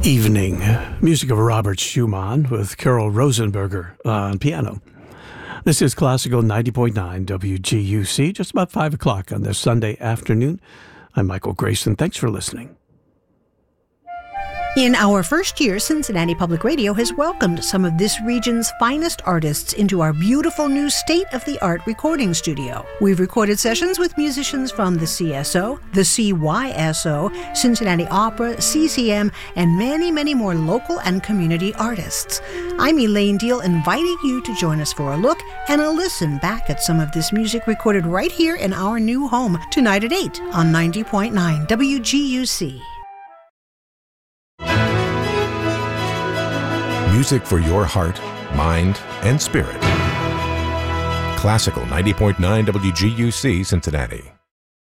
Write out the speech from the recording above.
Evening. Music of Robert Schumann with Carol Rosenberger on piano. This is Classical 90.9 WGUC, just about 5 o'clock on this Sunday afternoon. I'm Michael Grayson. Thanks for listening. In our first year, Cincinnati Public Radio has welcomed some of this region's finest artists into our beautiful new state-of-the-art recording studio. We've recorded sessions with musicians from the CSO, the CYSO, Cincinnati Opera, CCM, and many, many more local and community artists. I'm Elaine Deal, inviting you to join us for a look and a listen back at some of this music recorded right here in our new home tonight at 8 on 90.9 WGUC. Music for your heart, mind, and spirit. Classical 90.9 WGUC, Cincinnati.